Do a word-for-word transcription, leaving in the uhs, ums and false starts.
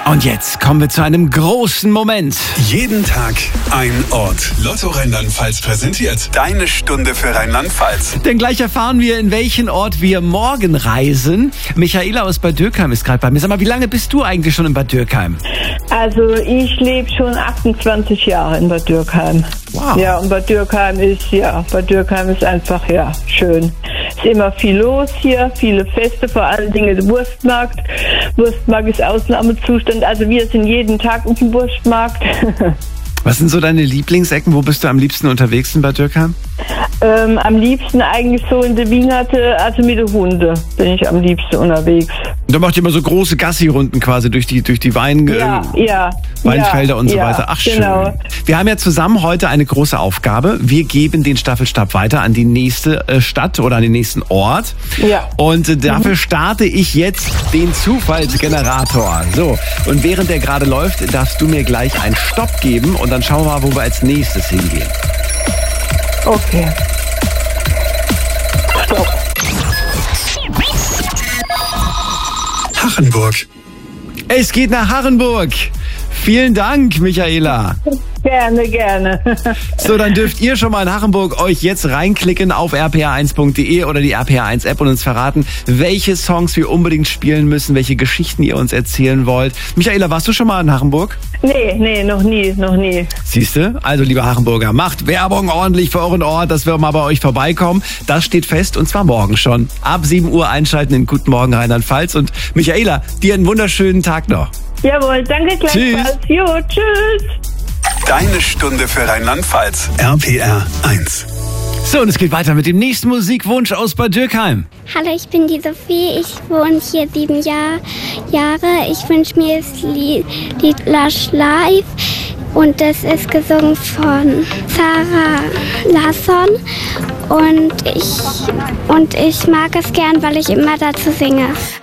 Und jetzt kommen wir zu einem großen Moment. Jeden Tag ein Ort. Lotto Rheinland-Pfalz präsentiert deine Stunde für Rheinland-Pfalz. Denn gleich erfahren wir, in welchen Ort wir morgen reisen. Michaela aus Bad Dürkheim ist gerade bei mir. Sag mal, wie lange bist du eigentlich schon in Bad Dürkheim? Also ich lebe schon achtundzwanzig Jahre in Bad Dürkheim. Wow. Ja, und Bad Dürkheim ist, ja, Bad Dürkheim ist einfach, ja, schön. Es ist immer viel los hier, viele Feste, vor allen Dingen der Wurstmarkt. Wurstmarkt ist Ausnahmezustand, also wir sind jeden Tag auf dem Wurstmarkt. Was sind so deine Lieblingsecken? Wo bist du am liebsten unterwegs in Bad Dürkheim? Ähm, am liebsten eigentlich so in der Wingerte, also mit den Hunden bin ich am liebsten unterwegs. Da macht ihr immer so große Gassi-Runden quasi durch die, durch die Wein, Ja, äh, ja. Weinfelder ja, und so ja, weiter. Ach, genau. schön. Wir haben ja zusammen heute eine große Aufgabe. Wir geben den Staffelstab weiter an die nächste äh, Stadt oder an den nächsten Ort. Ja. Und äh, dafür starte ich jetzt den Zufallsgenerator. So, und während der gerade läuft, darfst du mir gleich einen Stopp geben und dann schauen wir mal, wo wir als nächstes hingehen. Okay. Stopp. Hachenburg. Es geht nach Hachenburg. Vielen Dank, Michaela. Gerne, gerne. So, dann dürft ihr schon mal in Hachenburg euch jetzt reinklicken auf r p r eins punkt d e oder die R P R eins App und uns verraten, welche Songs wir unbedingt spielen müssen, welche Geschichten ihr uns erzählen wollt. Michaela, warst du schon mal in Hachenburg? Nee, nee, noch nie, noch nie. Siehste? Also, liebe Hachenburger, macht Werbung ordentlich für euren Ort, dass wir mal bei euch vorbeikommen. Das steht fest und zwar morgen schon. Ab sieben Uhr einschalten in Guten Morgen Rheinland-Pfalz. Und Michaela, dir einen wunderschönen Tag noch. Jawohl, danke gleichfalls. Jo, tschüss. Deine Stunde für Rheinland-Pfalz. R P R eins. So, und es geht weiter mit dem nächsten Musikwunsch aus Bad Dürkheim. Hallo, ich bin die Sophie, ich wohne hier sieben Jahr, Jahre. Ich wünsche mir das Lied, Lied Lush Live und das ist gesungen von Sarah Larsson und ich, und ich mag es gern, weil ich immer dazu singe.